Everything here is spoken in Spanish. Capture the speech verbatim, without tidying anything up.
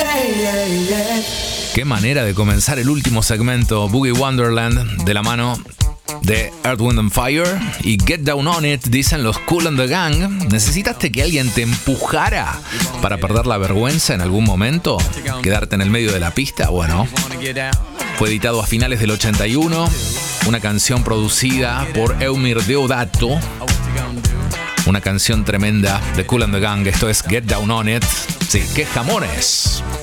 Qué manera de comenzar el último segmento, Boogie Wonderland, de la mano de Earth, Wind and Fire y Get Down On It, dicen los Kool and the Gang. ¿Necesitaste que alguien te empujara para perder la vergüenza en algún momento? ¿Quedarte en el medio de la pista? Bueno, fue editado a finales del ochenta y uno, una canción producida por Eumir Deodato, una canción tremenda de Kool and the Gang. Esto es Get Down On It. Sí, qué jamones.